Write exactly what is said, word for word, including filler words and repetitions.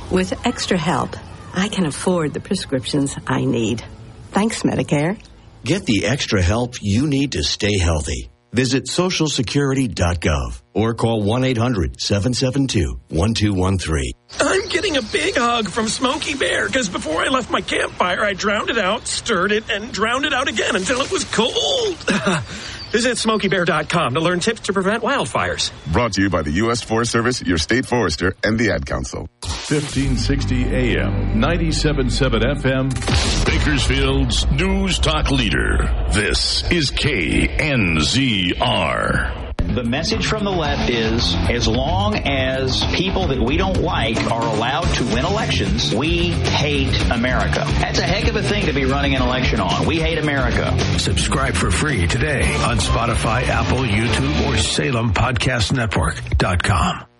With extra help, I can afford the prescriptions I need. Thanks, Medicare. Get the extra help you need to stay healthy. Visit social security dot gov or call one eight hundred seven seven two one two one three. I'm getting a big hug from Smokey Bear because before I left my campfire, I drowned it out, stirred it, and drowned it out again until it was cold. Visit smokey bear dot com to learn tips to prevent wildfires. Brought to you by the U S Forest Service, your state forester, and the Ad Council. fifteen sixty A M, ninety-seven point seven F M. Bakersfield's News Talk Leader. This is K N Z R. The message from the left is, as long as people that we don't like are allowed to win elections, we hate America. That's a heck of a thing to be running an election on. We hate America. Subscribe for free today on Spotify, Apple, YouTube, or Salem Podcast Network dot com.